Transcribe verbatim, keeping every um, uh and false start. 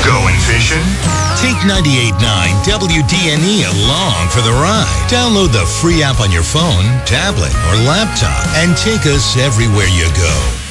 Going fishing? Take ninety-eight point nine W D N E along for the ride. Download the free app on your phone, tablet, or laptop and take us everywhere you go.